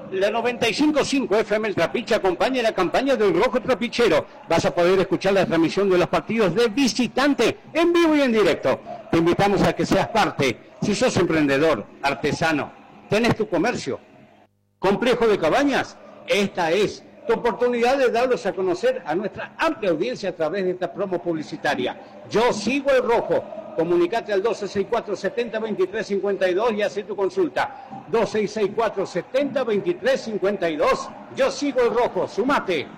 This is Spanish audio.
La 95.5 FM El Trapiche acompaña la campaña del Rojo Trapichero. Vas a poder escuchar la transmisión de los partidos de visitante en vivo y en directo. Te invitamos a que seas parte. Si sos emprendedor, artesano, tenés tu comercio, complejo de cabañas, esta es tu oportunidad de darlos a conocer a nuestra amplia audiencia a través de esta promo publicitaria. Yo sigo el Rojo. Comunicate al 2664-70-2352 y haz tu consulta. 2664-70-2352. Yo sigo el Rojo. Sumate.